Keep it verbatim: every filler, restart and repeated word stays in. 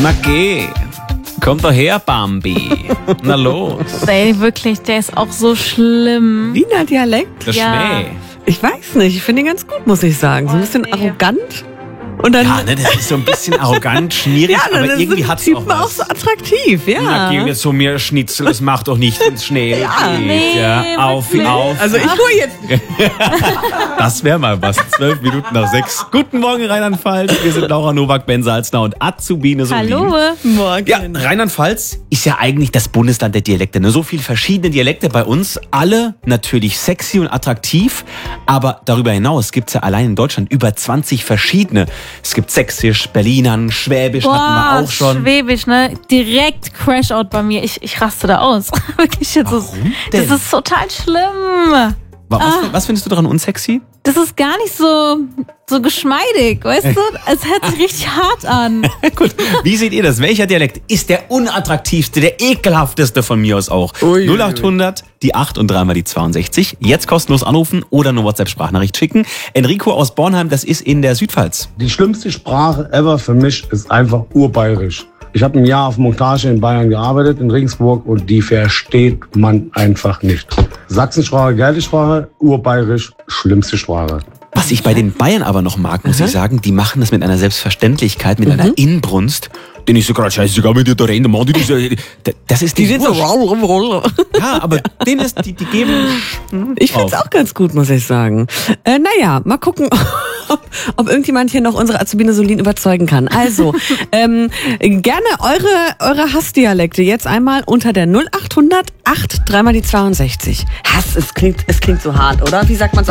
Na geh. Komm doch her, Bambi. Na los. Ey, wirklich, der ist auch so schlimm. Wiener Dialekt? Der Ja. Schnee. Ich weiß nicht, ich finde ihn ganz gut, muss ich sagen. So ein bisschen nee. arrogant. Und dann, Ja, ne, das ist so ein bisschen arrogant, schmierig, ja, dann aber ist irgendwie der hat's Typ auch auch was. so attraktiv, ja. Na, geh jetzt zu mir Schnitzel, das macht doch nicht ins Schnee. Ja. geht, Nee, ja. Auf, wirklich. auf. Also ich hole jetzt. Das wäre mal was. Zwölf Minuten nach sechs. Guten Morgen, Rheinland-Pfalz. Wir sind Laura Nowak, Ben Salzner und Azubine Solin. Hallo. Morgen. Ja, Rheinland-Pfalz ist ja eigentlich das Bundesland der Dialekte. Ne? So viele verschiedene Dialekte bei uns. Alle natürlich sexy und attraktiv. Aber darüber hinaus gibt's ja allein in Deutschland über zwanzig verschiedene. Es gibt Sächsisch, Berlinern, Schwäbisch hatten wir Boah, auch schon. Schwäbisch, ne? Direkt Crashout bei mir. Ich, ich raste da aus. Wirklich, das ist, Warum denn? das ist total schlimm. Was, was findest du daran unsexy? Das ist gar nicht so, so geschmeidig, weißt du? Es hört sich richtig hart an. Gut, wie seht ihr das? Welcher Dialekt ist der unattraktivste, der ekelhafteste von mir aus auch? Ui, null acht hundert, die acht und dreimal die zweiundsechzig. Jetzt kostenlos anrufen oder eine WhatsApp-Sprachnachricht schicken. Enrico aus Bornheim, das ist in der Südpfalz. Die schlimmste Sprache ever für mich ist einfach urbayerisch. Ich habe ein Jahr auf Montage in Bayern gearbeitet, in Regensburg, und die versteht man einfach nicht. Sachsensprache, geile Sprache, urbayerisch, schlimmste Sprache. Was ich bei den Bayern aber noch mag, muss ich sagen, die machen das mit einer Selbstverständlichkeit, mit einer Inbrunst. Denn ich so gerade scheißegal mit dir da reden, Mann, die, die, das ist Die die sind so. Ja, aber denen ist, die, die geben. Ich find's auf. auch ganz gut, muss ich sagen. Äh, naja, mal gucken, ob, ob irgendjemand hier noch unsere Azubine Solin überzeugen kann. Also, ähm, gerne eure, eure Hassdialekte jetzt einmal unter der null acht hundert, acht dreimal die zweiundsechzig. Hass, es klingt, es klingt so hart, oder? Wie sagt man's auf